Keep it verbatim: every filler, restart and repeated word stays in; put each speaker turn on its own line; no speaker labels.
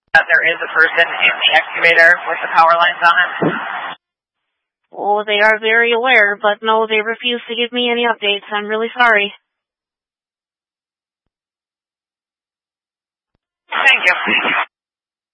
that there is a person in the excavator with the power lines on it?
Oh, they are very aware, but no, they refuse to give me any updates. I'm really sorry.
Thank you.